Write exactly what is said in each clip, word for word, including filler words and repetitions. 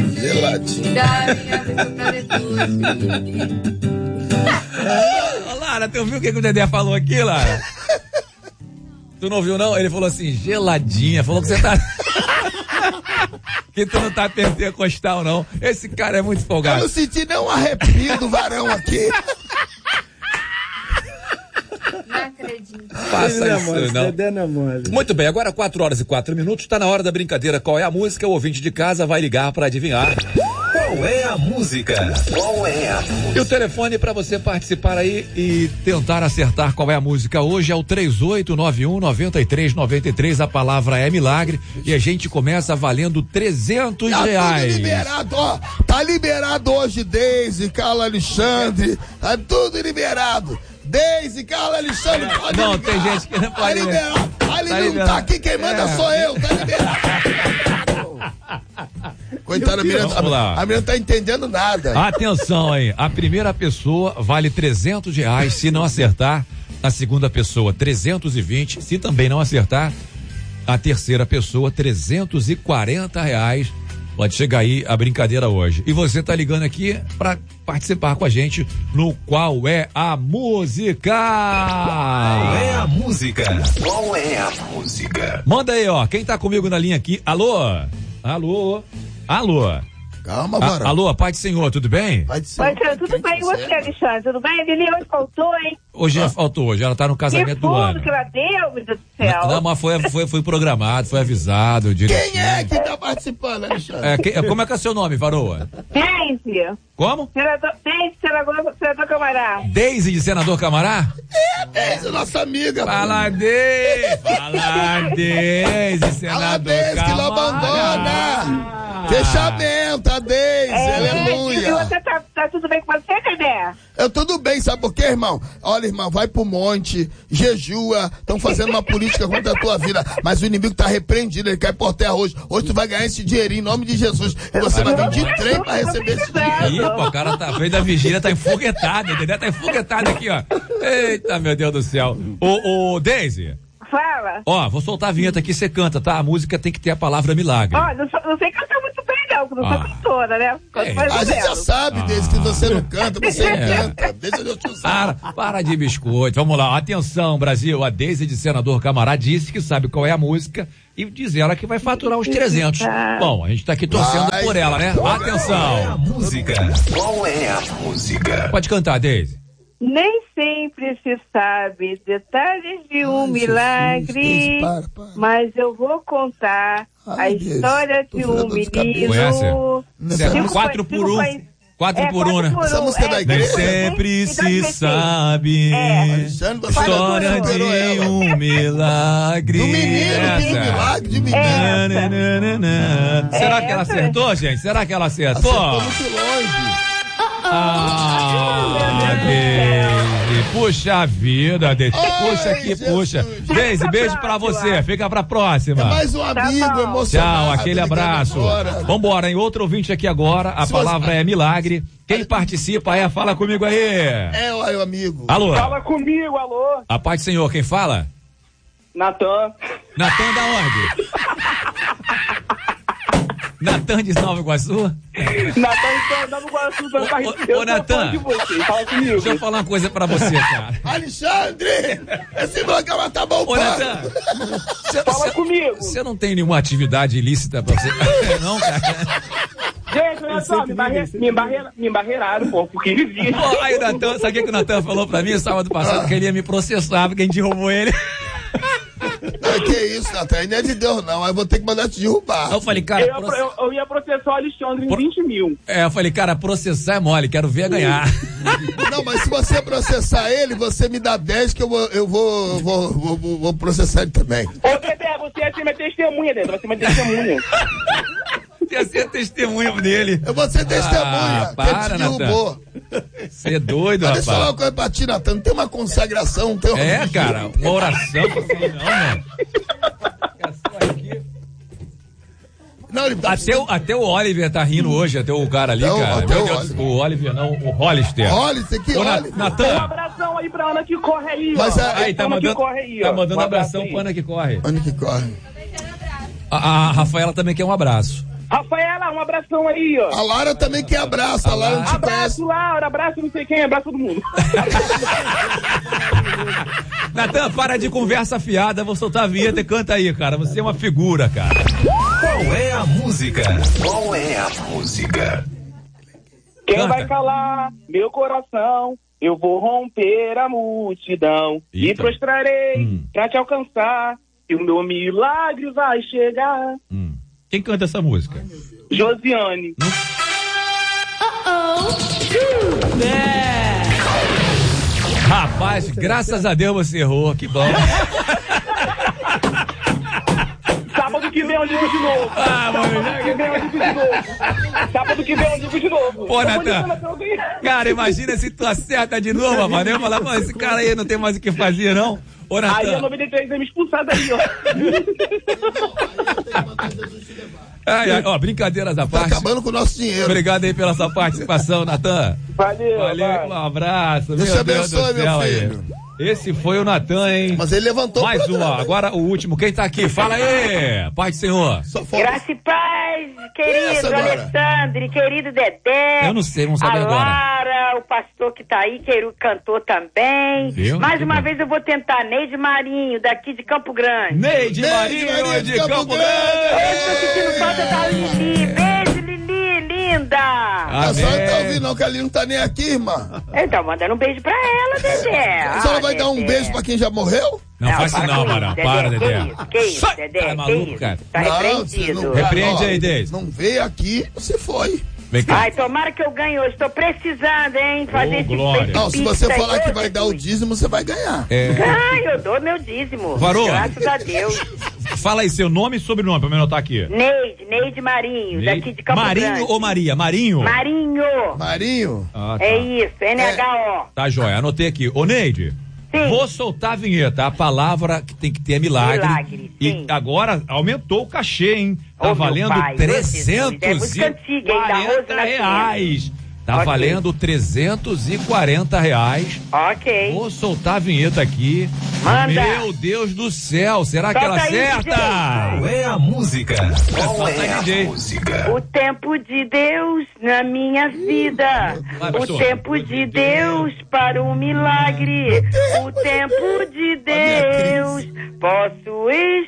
Geladinho. Ô, Lara, tu ouviu o que, que o Dedé falou aqui, Lara? Tu não ouviu, não? Ele falou assim, geladinha. Falou que você tá... que tu não tá pentecostal, não. Esse cara é muito folgado. Eu não senti nem um arrepio do varão aqui. Não acredito. Faça Não, isso, mole, não. Dedé não é mole. Muito bem, agora quatro horas e quatro minutos, tá na hora da brincadeira. Qual é a música? O ouvinte de casa vai ligar pra adivinhar. Qual é a música? Qual é a música? E o telefone para você participar aí e tentar acertar qual é a música hoje é o três oito nove um, nove três nove três. A palavra é milagre e a gente começa valendo trezentos Tá reais. tudo liberado, ó. Tá liberado hoje, Deise, Carla Alexandre. Tá tudo liberado. Deise, Carla Alexandre, pode Não, ligar. tem gente que não pode Tá liberado. Ali Tá não liberado. tá aqui, quem manda É. sou eu, tá liberado. Coitada, a menina, Vamos lá. a, a menina tá entendendo nada. Atenção aí, a primeira pessoa vale trezentos reais, se não acertar, a segunda pessoa trezentos e vinte, se também não acertar, a terceira pessoa trezentos e quarenta reais. Pode chegar aí a brincadeira hoje. E você tá ligando aqui para participar com a gente no Qual é a Música? Qual é a música? Qual é a música? Manda aí, ó, quem tá comigo na linha aqui, alô? Alô? Alô? Calma, A, varão. alô, Pai do Senhor, tudo bem? Vai ser. Oi, senhor, tudo bem? E você, Alexandre? Tudo bem? Lili hoje faltou, hein? Hoje Ah. já faltou, hoje ela tá no Que casamento do fundo ano. que ela deu, meu Deus do céu. Não, mas foi, foi, foi programado, foi avisado direitinho. Quem é que tá participando, Alexandre? É, que- como é que é seu nome, varoa? Deise. Como? Senador, Deise, senador, senador Camará. Deise de Senador Camará? Deise, nossa amiga. Fala Deise! Fala Deise, Fala, Senador Deise, que não Camará! abandona. Fechamento, a Deise, É, e aleluia. você tá, tá tudo bem com você, Dedé? Eu tudo bem, sabe por quê, irmão? Olha, irmão, vai pro monte, jejua, estão fazendo uma política contra a tua vida, mas o inimigo tá repreendido, ele cai por terra hoje. Hoje tu vai ganhar esse dinheirinho em nome de Jesus. E você vai vir de trem pra receber esse dinheiro. Ih, pô, o cara tá veio da vigília, tá enfoguetado, entendeu? Tá enfoguetado aqui, ó. Eita, meu Deus do céu. Ô, ô, Deise, Fala. ó, vou soltar a vinheta aqui, você canta, tá? A música tem que ter a palavra milagre. Ó, não, sou- não sei cantar muito bem, não, porque eu não Ah. sou cantora, né? É. Mais ou A gente já menos. sabe, Deise, que você não canta, você É. canta. Deixa eu te usar. Para, para de biscoito. Vamos lá. Atenção, Brasil. A Deise de Senador Camará disse que sabe qual é a música e diz ela que vai faturar os trezentos. Bom, a gente tá aqui torcendo Vai. por ela, né? Qual é a Atenção. música? Qual é a música? Pode cantar, Deise. Nem sempre se sabe detalhes de um Ai, milagre, Jesus, Deise, para, para. mas eu vou contar Ai, a Deise, história tô de fazendo um dor de cabeça. menino. Conhece? Essa Cinco Quatro pa- por um. cinco países- Quatro É, por um, né? Essa música é da é, igreja? cinco países Sempre e se dois P C. sabe É. Alexandre, você história já superou de ela. um milagre. Do menino, do Essa. milagre de menino. É. Na, na, na, na. Será que ela essa acertou, gente? Será que ela acertou? Acertou muito longe. Ah, Deise, puxa vida, Deise. Ai, Puxa que Jesus. puxa. Deise, Fica beijo pra pra você. próxima. Fica pra próxima. É mais um amigo bom. emocionado. Tchau, aquele ligando abraço. agora. Vambora, hein? Outro ouvinte aqui agora. A Se palavra você- é milagre. Quem participa é, fala comigo aí. É, ó, meu amigo. Alô? Fala comigo, alô? A paz do Senhor, quem fala? Natan. Natan da onde? Natan de Nova Iguaçu? Natan, então, Nova Iguaçu, Santa Ô, ô, Catarina. ô, Eu Natan. tô fã de você, fala comigo. Deixa eu falar uma coisa pra você, cara. Alexandre! Esse programa tá bom, Ô, Natan. Cê, Fala cê- comigo. Você não tem nenhuma atividade ilícita pra você? Não, cara. Gente, olha só, me, barre... me, barre... me barreiraram, pô, porque existe. Pô, aí o Natan, sabe o que, que o Natan falou pra mim sábado passado? Que ele ia me processar porque a gente roubou ele. Não, que isso, Natan? Não é de Deus, não. Aí eu vou ter que mandar te derrubar. Aí eu falei, cara. Eu, ia proce- pro- eu, eu ia processar o Alexandre em Pro- vinte mil. É, eu falei, cara, processar é mole, quero ver ganhar. Não, mas se você processar ele, você me dá dez que eu vou, eu vou, vou, vou, vou- vou processar ele também. Ô, Dedé, você ia ser minha testemunha, Dedé, vai ser minha testemunha. Ia ser testemunho dele. Eu vou ser testemunha. Ah, para, que ele te derrubou. Você é doido, Mas deixa eu falar uma rapaz. coisa pra ti, Natan. Não tem uma consagração, não tem uma É, religião. cara, uma oração assim, não, mano. Fica só aqui. Não, ele tá Até o, até o Oliver tá rindo hoje, até o cara ali, Até o- cara. até Meu o Deus, Oliver. o Oliver não, o Hollister. Olha isso aqui, Ô, Na- olha. Um Natan, abração aí pra Ana que corre aí, Mas ó. a- aí, tá Ana mandando, que corre aí, ó. tá mandando Um abração aí. pro Ana que corre. Onde que corre? A, a Rafaela também quer um abraço. Rafaela, um abração aí, ó. A Lara também quer abraço. A Lara não te conhece. Abraço, Laura, abraço não sei quem, abraço todo mundo. Natan, para de conversa fiada, vou soltar a vinheta e canta aí, cara. Você é uma figura, cara. Qual é a música? Qual é a música? Quem Canta. vai calar meu coração? Eu vou romper a multidão e Eita. prostrarei Hum. pra te alcançar. E o meu milagre vai chegar. Hum. Quem canta essa música? Josiane. Rapaz, graças a Deus você errou, que bom. Sábado que vem eu ligo de novo. Ah, mano, Sábado que vem eu ligo de novo. Sábado que vem eu ligo de novo. Pô, Eu vou Natan. ligando até eu ganhar. Cara, imagina se tu acerta de novo, mano. Eu ia falar, mano, esse cara aí não tem mais o que fazer, não. Ô, Aí a Natan. noventa e três vai me expulsar daí, ó. Ai, ai, ó, brincadeiras à Tá parte. acabando com o nosso dinheiro. Obrigado aí pela sua participação, Natan. Valeu, Valeu, vai. um abraço. Deus meu te abençoe, Deus do meu céu filho. aí. Esse foi o Natan, hein? Mas ele levantou Mais o um, programa. ó. Agora o último. Quem tá aqui? Fala aí. Paz do Senhor. Só falta- Graça e paz, querido Essa agora. Alessandro, querido Dedé. Eu não sei, vamos saber a agora. Lara, o pastor que tá aí, que ele cantou também. Viu? Mais Que uma bom. vez eu vou tentar. Neide Marinho, daqui de Campo Grande. Neide Neide Marinho Marinho de de Campo Campo Eu Grande. tô sentindo falta da Lili. Beijo, Lili, linda. A senhora não tá Amém. ouvindo não, que a Lili não tá nem aqui, irmã. Então, mandando um beijo pra ela, Dedé. A senhora Ah, vai dar um Dedé. beijo pra quem já morreu? Não, Não, faz isso para não, com mano. isso, Para, Dedé. Dedé. Que isso, que isso, Sai, Dedé, tá que maluco, isso? cara. Tá você repreendido. não- Repreende ó, aí, Deise. Não veio aqui, você foi. Vem cá. Ai, tomara que eu ganhe hoje. Tô precisando, hein? Fazer Ô, esse glória. esse Não, se pix você aí, falar ô, que vai dar o Jesus. dízimo, você vai ganhar. É, Ah, eu dou meu dízimo. Varô. Graças a Deus. fala aí seu nome e sobrenome pra me anotar aqui. Neide, Neide Marinho, daqui de Campo Marinho Grande. ou Maria? Marinho? Marinho. Marinho, Ah, tá. É isso, N H O. Tá jóia, anotei aqui. Ô, Neide, Sim. vou soltar a vinheta. A palavra que tem que ter é milagre. Milagre, E sim. agora aumentou o cachê, hein? Tá Ô, meu valendo pai, meu trezentos Jesus, é música antiga, hein, da Rose e quarenta Nascimento. reais. Tá Ok. valendo trezentos e quarenta reais. Ok. Vou soltar a vinheta aqui. Manda. Meu Deus do céu, será que Solta ela aí, acerta? Qual é a música? Qual Solta é aí, a D J. música? O tempo de Deus na minha vida. Vai, O pastor. tempo de Deus para um milagre. O tempo de Deus posso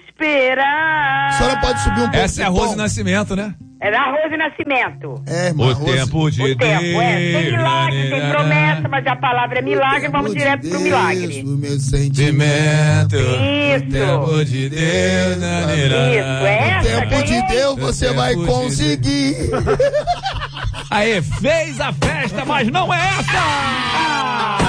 esperar. a senhora pode subir um pouco. Essa é a de Rose tom? Nascimento, né? É da Rose Nascimento. É, irmã, O Rose. tempo de O tempo, Deus. é. Tem milagre, tem promessa, mas a palavra é milagre, vamos Tempo direto de pro Deus, milagre. O meu sentimento. Sentimento. Isso. O tempo de Deus. Isso, é essa, Tempo de ganhei. Deus, você Tempo vai de conseguir. Aê, fez a festa, mas não é essa!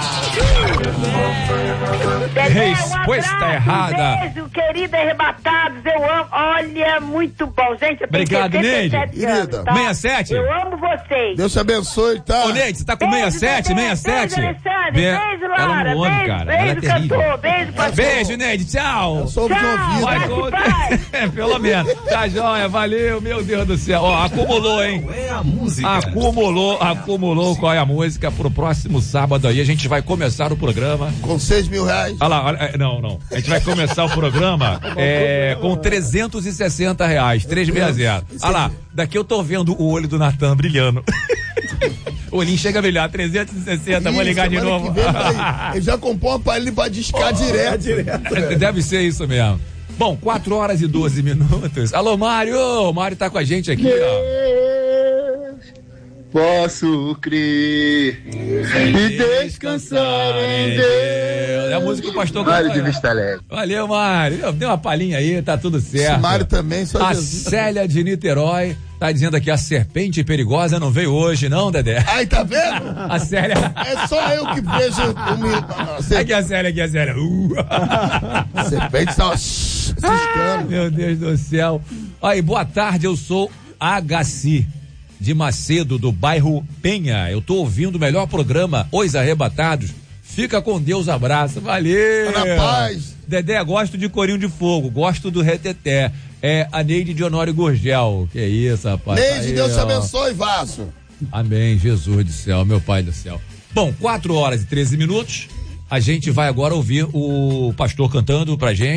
Dedé, Resposta um abraço, errada. Um beijo, querido Arrebatados, eu amo. Olha, muito bom. Gente, eu tenho Obrigado, sessenta e Neide. sete anos, Querida. tá? sessenta e sete? Eu amo vocês. Deus te abençoe, tá? Ô, Neide, você tá com Beijo, sessenta e sete? Dedé, sessenta e sete? Beijo, Alexandre. Be- Beijo, Ela Lara. não ouve, Beijo, cara. Ela é beijo, terrível. cantor. Beijo, pastor. Beijo, Neide, tchau! Sou de Tchau. ouvido. Vai. Vai, com- vai. É, pelo menos. Tá joia, valeu, meu Deus do céu. Ó, acumulou, hein? Qual é a música? Acumulou, acumulou qual é a música pro próximo sábado aí. A gente vai começar o programa. Com seis mil reais. Olha lá, olha, é, não, não. A gente vai começar o programa é, com trezentos e sessenta reais, trezentos e sessenta. Olha lá, daqui eu tô vendo o olho do Natan brilhando. O olhinho chega a brilhar, trezentos e sessenta, vou Ih, ligar de semana novo. que vem vai- Ele já comprou um aparelho pra discar direto. Deve ser isso mesmo. Bom, quatro horas e doze minutos. Alô, Mário! O Mário tá com a gente aqui, ó. Posso crer e descansar em Deus. É a música que o pastor Mário de cantou. Vista Alegre. Valeu, Mário. Deu uma palhinha aí, tá tudo certo. Esse Mário também, só A Jesus. Célia de Niterói tá dizendo aqui, a serpente perigosa não veio hoje, não, Dedé? Aí, tá vendo? A Célia... É só eu que vejo o mil... Aqui a Célia, aqui a Célia. Uh. A serpente tá ciscando. Meu Deus do céu. Aí, boa tarde, eu sou Agaci de Macedo, do bairro Penha. Eu tô ouvindo o melhor programa, Os Arrebatados. Fica com Deus, abraço. Valeu. Tá na paz. Dedé, gosto de Corinho de Fogo, gosto do Reteté. É a Neide de Honório Gurgel. Que isso, rapaz. Neide, Aí, Deus te ó. abençoe, Vaso. Amém, Jesus do céu, meu Pai do céu. Bom, quatro horas e treze minutos. A gente vai agora ouvir o pastor cantando pra gente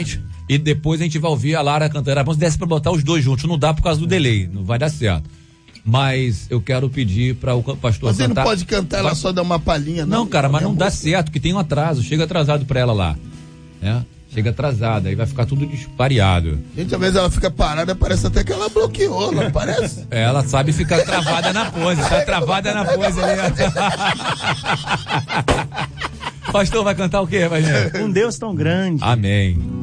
E depois a gente vai ouvir a Lara cantando. Era bom se desse pra botar os dois juntos. Não dá por causa do delay. Não vai dar certo. Mas eu quero pedir para o pastor Você cantar. não pode cantar, ela só dá uma palhinha, não? Não, cara, mas não dá música. certo, que tem um atraso. Chega atrasado pra ela lá. Né? Chega atrasada, aí vai ficar tudo dispareado. Gente, às vezes ela fica parada, parece até que ela bloqueou, não parece? É, ela sabe ficar travada na pose, tá travada na pose ali. Pastor, vai cantar o quê, Evangelho? Um Deus tão grande. Amém.